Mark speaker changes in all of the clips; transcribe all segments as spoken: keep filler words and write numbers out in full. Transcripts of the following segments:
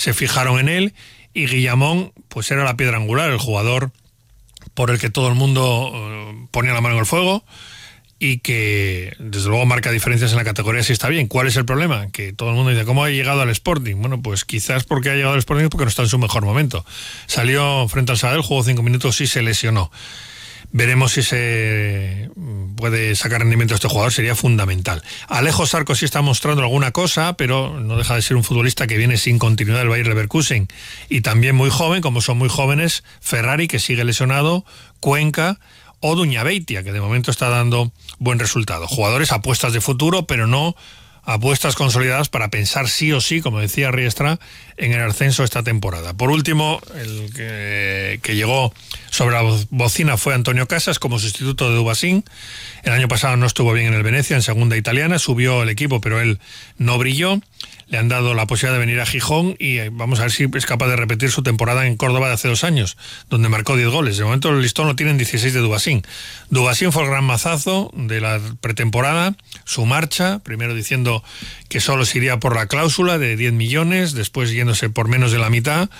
Speaker 1: se fijaron en él, y Guillamón pues era la piedra angular, el jugador por el que todo el mundo uh, ponía la mano en el fuego y que desde luego marca diferencias en la categoría si está bien. ¿Cuál es el problema? Que todo el mundo dice, ¿cómo ha llegado al Sporting? Bueno, pues quizás porque ha llegado al Sporting porque no está en su mejor momento. Salió frente al Sabadell, jugó cinco minutos y se lesionó. Veremos si se puede sacar rendimiento de este jugador, sería fundamental. Alejo Sarco sí está mostrando alguna cosa, pero no deja de ser un futbolista que viene sin continuidad del Bayer Leverkusen y también muy joven, como son muy jóvenes, Ferrari, que sigue lesionado, Cuenca o Duñabeitia, que de momento está dando buen resultado. Jugadores apuestas de futuro, pero no apuestas consolidadas para pensar sí o sí, como decía Riestra, en el ascenso esta temporada. Por último, el que, que llegó sobre la bocina fue Antonio Casas como sustituto de Dubasín. El año pasado no estuvo bien en el Venecia, en segunda italiana, subió el equipo, pero él no brilló. Le han dado la posibilidad de venir a Gijón y vamos a ver si es capaz de repetir su temporada en Córdoba de hace dos años, donde marcó diez goles. De momento el listón lo tienen dieciséis de Dubasín. Dubasín fue el gran mazazo de la pretemporada, su marcha, primero diciendo que solo se iría por la cláusula de diez millones, después yéndose por menos de la mitad,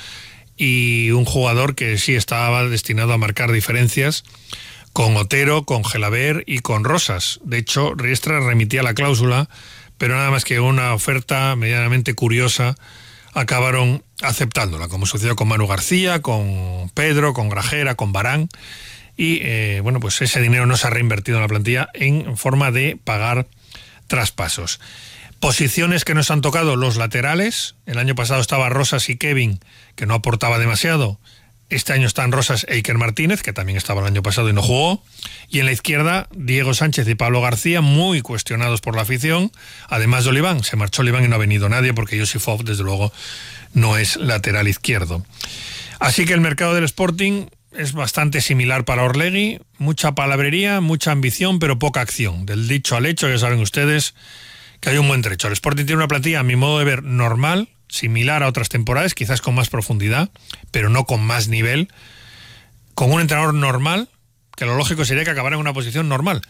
Speaker 1: y un jugador que sí estaba destinado a marcar diferencias con Otero, con Gelaber y con Rosas. De hecho, Riestra remitía la cláusula, pero nada más que una oferta medianamente curiosa acabaron aceptándola, como sucedió con Manu García, con Pedro, con Grajera, con Barán, y eh, bueno, pues ese dinero no se ha reinvertido en la plantilla en forma de pagar traspasos. Posiciones que nos han tocado los laterales. El año pasado estaba Rosas y Kevin, que no aportaba demasiado. Este año están Rosas e Iker Martínez, que también estaba el año pasado y no jugó. Y en la izquierda, Diego Sánchez y Pablo García, muy cuestionados por la afición. Además de Oliván, se marchó Oliván y no ha venido nadie porque Josifov, desde luego, no es lateral izquierdo. Así que el mercado del Sporting es bastante similar para Orlegui. Mucha palabrería, mucha ambición, pero poca acción. Del dicho al hecho, ya saben ustedes que hay un buen trecho. El Sporting tiene una plantilla, a mi modo de ver, normal, similar a otras temporadas, quizás con más profundidad, pero no con más nivel, con un entrenador normal, que lo lógico sería que acabara en una posición normal.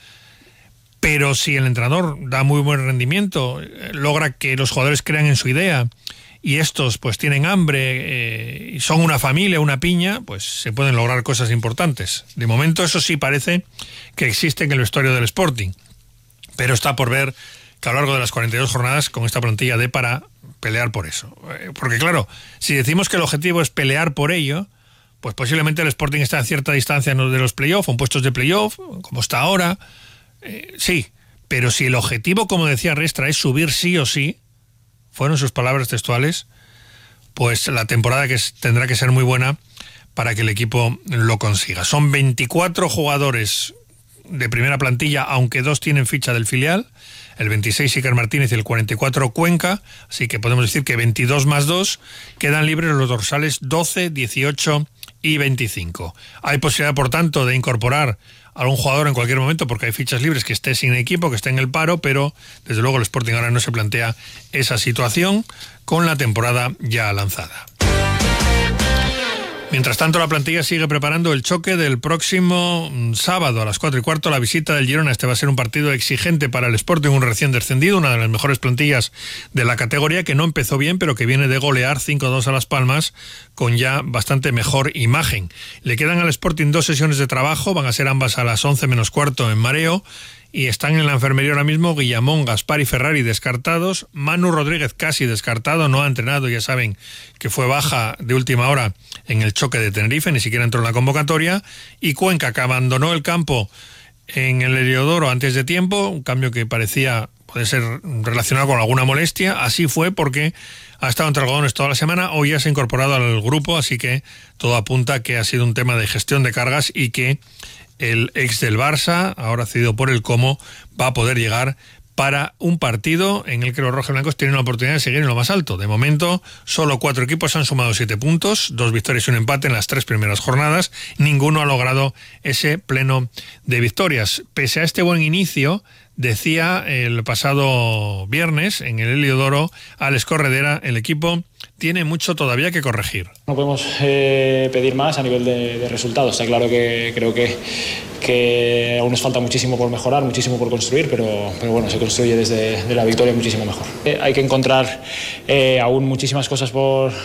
Speaker 1: Pero si el entrenador da muy buen rendimiento, logra que los jugadores crean en su idea, y estos pues tienen hambre, eh, y son una familia, una piña, pues se pueden lograr cosas importantes. De momento eso sí parece que existe en el vestuario del Sporting, pero está por ver que a lo largo de las cuarenta y dos jornadas con esta plantilla dé para pelear por eso. Porque claro, si decimos que el objetivo es pelear por ello, pues posiblemente el Sporting está a cierta distancia de los playoffs, o en puestos de playoff, como está ahora. Eh, sí, pero si el objetivo, como decía Riestra, es subir sí o sí, fueron sus palabras textuales, pues la temporada que es, tendrá que ser muy buena para que el equipo lo consiga. Son veinticuatro jugadores de primera plantilla, aunque dos tienen ficha del filial, el veintiséis Iker Martínez y el cuarenta y cuatro Cuenca, así que podemos decir que veintidós más dos, quedan libres los dorsales doce, dieciocho y veinticinco. Hay posibilidad, por tanto, de incorporar a algún jugador en cualquier momento, porque hay fichas libres que esté sin equipo, que esté en el paro, pero desde luego el Sporting ahora no se plantea esa situación con la temporada ya lanzada. Mientras tanto, la plantilla sigue preparando el choque del próximo sábado a las cuatro y cuarto, la visita del Girona. Este va a ser un partido exigente para el Sporting, un recién descendido, una de las mejores plantillas de la categoría, que no empezó bien, pero que viene de golear cinco dos a Las Palmas con ya bastante mejor imagen. Le quedan al Sporting dos sesiones de trabajo, van a ser ambas a las once menos cuarto en Mareo, y están en la enfermería ahora mismo Guillamón, Gaspar y Ferrari descartados, Manu Rodríguez casi descartado, no ha entrenado, ya saben que fue baja de última hora en el choque de Tenerife, ni siquiera entró en la convocatoria, y Cuenca, que abandonó el campo en el Heliodoro antes de tiempo, un cambio que parecía puede ser relacionado con alguna molestia. Así fue porque ha estado entre algodones toda la semana, hoy ya se ha incorporado al grupo, así que todo apunta que ha sido un tema de gestión de cargas y que el ex del Barça, ahora cedido por el Como, va a poder llegar para un partido en el que los rojiblancos tienen la oportunidad de seguir en lo más alto. De momento, solo cuatro equipos han sumado siete puntos, dos victorias y un empate en las tres primeras jornadas. Ninguno ha logrado ese pleno de victorias. Pese a este buen inicio, decía el pasado viernes en el Heliodoro Alex Corredera, el equipo tiene mucho todavía que corregir.
Speaker 2: No podemos eh, pedir más a nivel de, de resultados. Está claro que creo que, que aún nos falta muchísimo por mejorar, muchísimo por construir, pero, pero bueno, se construye desde de la victoria muchísimo mejor. Eh, hay que encontrar eh, aún muchísimas cosas por,